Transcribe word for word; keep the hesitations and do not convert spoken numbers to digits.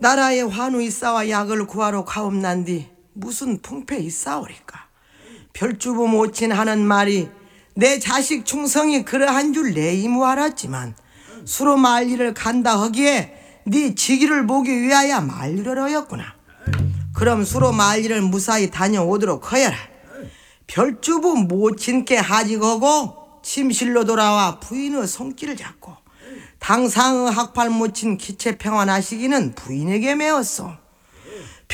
나라에 환우 있사와 약을 구하러 가옵난디 무슨 풍패 있사오리까. 별주부 모친 하는 말이 내 자식 충성이 그러한 줄 내이무 알았지만 수로 만리를 간다 하기에 네 직위를 보기 위하여 만리를 하였구나. 그럼 수로 만리를 무사히 다녀오도록 하여라. 별주부 모친께 하직하고 침실로 돌아와 부인의 손길을 잡고 당상의 학팔 모친 기체 평안하시기는 부인에게 매었소.